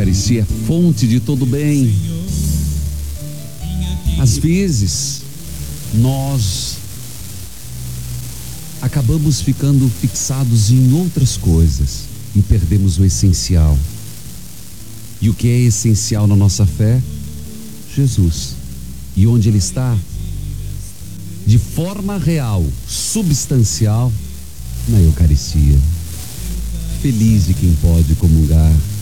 Eucaristia é fonte de todo bem. Às vezes, nós acabamos ficando fixados em outras coisas e perdemos o essencial. E o que é essencial na nossa fé? Jesus. E onde Ele está? De forma real, substancial, na Eucaristia. Feliz de quem pode comungar